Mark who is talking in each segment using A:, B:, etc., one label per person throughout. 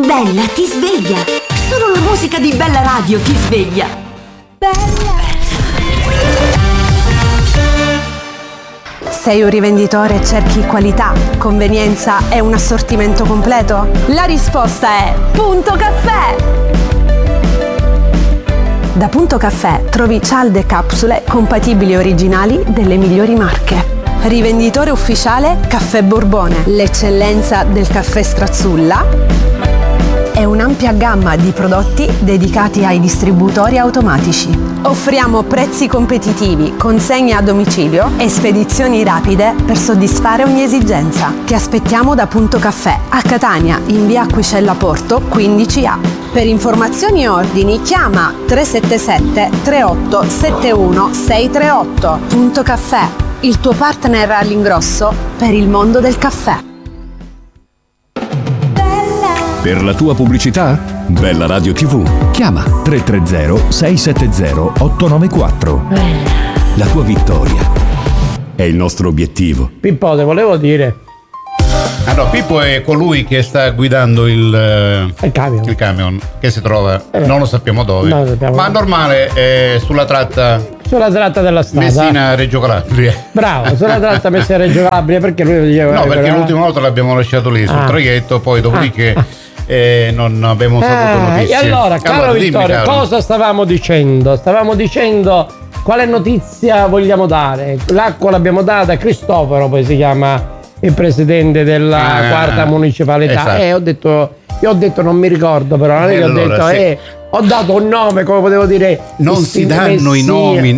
A: Bella ti sveglia. Solo la musica di Bella Radio ti sveglia. Bella.
B: Sei un rivenditore e cerchi qualità, convenienza e un assortimento completo? La risposta è Punto Caffè! Da Punto Caffè trovi cialde e capsule compatibili e originali delle migliori marche. Rivenditore ufficiale Caffè Borbone, l'eccellenza del caffè Strazzulla e un'ampia gamma di prodotti dedicati ai distributori automatici. Offriamo prezzi competitivi, consegne a domicilio e spedizioni rapide per soddisfare ogni esigenza. Ti aspettiamo da Punto Caffè a Catania, in via Acquicella Porto 15A. Per informazioni e ordini chiama 377 38 71 638. Punto Caffè, il tuo partner all'ingrosso per il mondo del caffè.
C: Per la tua pubblicità? Bella Radio TV. Chiama 330 670 894. La tua vittoria è il nostro obiettivo.
D: Pippo, te volevo dire.
E: Allora, Pippo è colui che sta guidando il camion che si trova, non lo sappiamo dove, ma normale è sulla tratta della strada Messina-Reggio Calabria.
D: Bravo, sulla tratta Messina-Reggio Calabria, perché lui diceva
E: no, perché l'ultima volta l'abbiamo lasciato lì sul traghetto, poi dopodiché non abbiamo saputo notizie.
D: E allora, caro Vittorio, cosa stavamo dicendo? Stavamo dicendo quale notizia vogliamo dare. L'acqua l'abbiamo data a Cristoforo, poi si chiama il presidente della quarta municipalità.
E: Esatto.
D: Io ho detto non mi ricordo, però non è che ho detto ho dato un nome, come potevo dire.
E: Non si danno i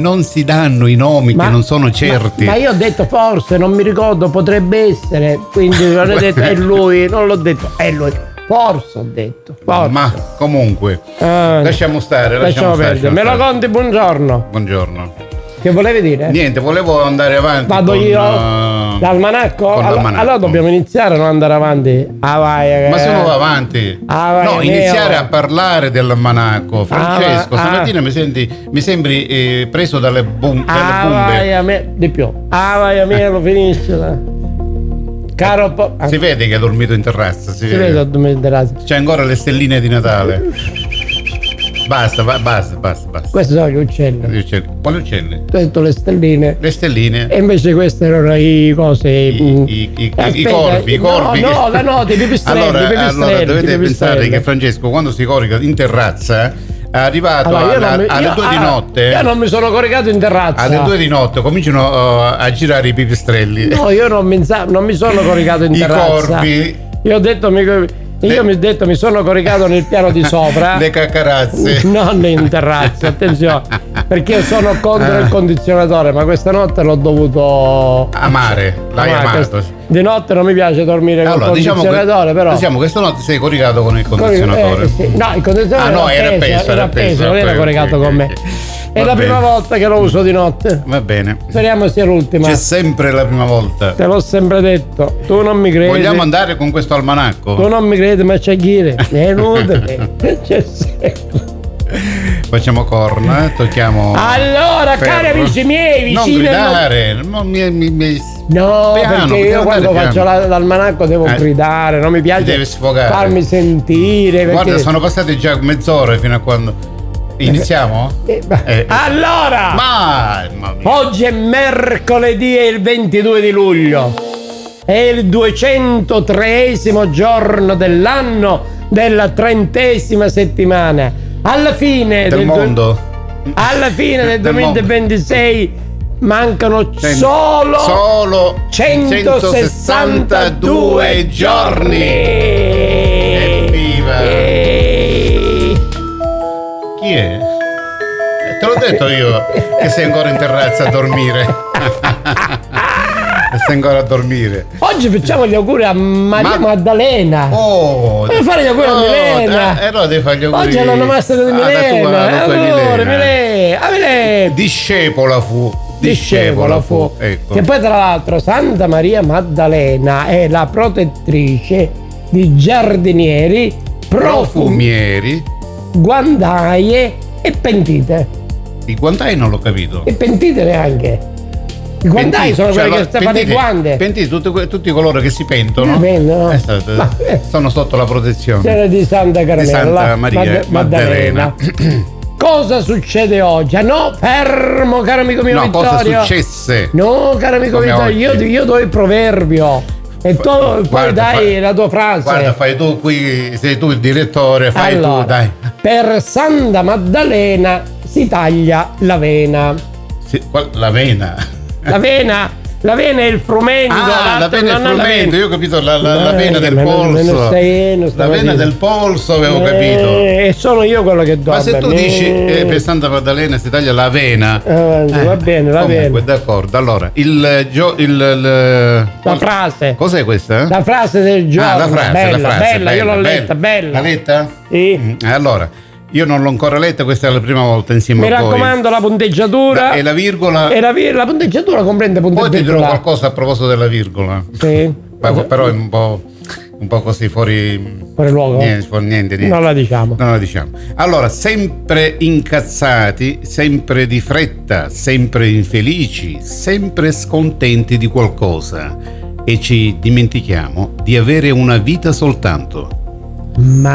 E: nomi che non sono certi.
D: Ma io ho detto forse, non mi ricordo, potrebbe essere, quindi non ho detto è lui, non l'ho detto, è lui. Forse ho detto. Forse.
E: Ma comunque lasciamo stare.
D: Me lo conti, buongiorno.
E: Buongiorno.
D: Che volevi dire?
E: Niente, volevo andare avanti.
D: Vado io? L'almanacco? Allora dobbiamo iniziare a non andare avanti.
E: Ma se non va avanti? Iniziare a parlare dell'almanacco. Francesco, stamattina mi sembri preso dalle bombe.
D: Di più. Vai a me, lo finisce. Caro
E: si vede che ha dormito in terrazza. Si vede che ha
D: dormito in terrazza.
E: C'è ancora le stelline di Natale. Basta.
D: Questi sono gli uccelli.
E: Quali uccelli?
D: Tu hai detto le stelline.
E: Le stelline.
D: E invece queste erano i cose.
E: I corvi.
D: No, dei pipistrelli.
E: Allora dovete pensare che Francesco, quando si corica in terrazza, è arrivato alle 2 di notte.
D: Io non mi sono coricato in terrazza.
E: Alle 2 di notte cominciano a girare i pipistrelli.
D: No, io non mi sono coricato in terrazza.
E: I corvi.
D: Io ho detto mi sono coricato nel piano di sopra.
E: Le caccarazze.
D: Non in terrazza, attenzione, perché io sono contro il condizionatore, ma questa notte l'ho dovuto
E: amare. L'hai amato.
D: Di notte non mi piace dormire con il condizionatore, però.
E: Diciamo che stanotte sei coricato con il condizionatore.
D: Sì. No, il condizionatore era appeso, non era coricato con me. È la prima volta che lo uso di notte.
E: Va bene.
D: Speriamo sia l'ultima.
E: C'è sempre la prima volta.
D: Te l'ho sempre detto. Tu non mi credi.
E: Vogliamo andare con questo almanacco?
D: Tu non mi credi, ma c'è chi? È inutile. C'è sempre.
E: Facciamo corna, tocchiamo.
D: Allora, cari amici miei, vicini.
E: Non gridare.
D: No,
E: piano,
D: perché io quando faccio l'almanacco devo gridare, non mi piace
E: devi sfogare,
D: farmi sentire.
E: Guarda, sono passate già mezz'ora fino a quando. Iniziamo?
D: Allora, oggi è mercoledì, è il 22 di luglio, è il 203esimo giorno dell'anno della 30ª settimana. Alla fine del mondo. Alla fine del 2026 mancano solo 162 giorni.
E: Evviva! Chi è? Te l'ho detto io che sei ancora in terrazza a dormire. Stai ancora a dormire.
D: Oggi facciamo gli auguri a Maria Maddalena. Devi fare gli auguri a Milena.
E: Allora devi fare gli auguri.
D: Oggi è l'onomastica di Milena.
E: Milena. Discepola fu.
D: Ecco. Che poi tra l'altro Santa Maria Maddalena è la protettrice di giardinieri,
E: profumieri,
D: guandaie e pentite.
E: I guantai non l'ho capito.
D: E pentite neanche. I guandai sono quelli che fanno i guande.
E: Pentiti, tutti coloro che si pentono sono sotto la protezione
D: di Santa Carmela,
E: di Santa Maria Maddalena.
D: Cosa succede oggi? No, fermo, caro amico mio Vittorio.
E: Cosa successe?
D: No, caro amico Vittorio, io do il proverbio. E tu poi dai la tua frase.
E: Guarda, fai tu qui, sei tu il direttore, fai tu, dai.
D: Per Santa Maddalena si taglia la vena.
E: La vena?
D: La vena è il frumento.
E: La vena è il frumento, io ho capito la vena del polso. La vena del polso avevo capito.
D: E sono io quello che do.
E: Ma se tu dici per Santa Maddalena si taglia la vena.
D: Va bene, va bene.
E: D'accordo. Allora,
D: la frase.
E: Cos'è questa?
D: La frase del giorno.
E: La frase,
D: bella, io l'ho letta, bella.
E: La letta?
D: Sì.
E: Allora, io non l'ho ancora letta, questa è la prima volta insieme a voi.
D: Mi raccomando, la punteggiatura.
E: E la virgola.
D: La punteggiatura comprende punteggiatura.
E: Poi ti dirò qualcosa a proposito della virgola.
D: Sì.
E: Però è un po' così fuori
D: luogo.
E: Niente.
D: Non la diciamo.
E: Allora, sempre incazzati, sempre di fretta, sempre infelici, sempre scontenti di qualcosa. E ci dimentichiamo di avere una vita soltanto.
D: Ma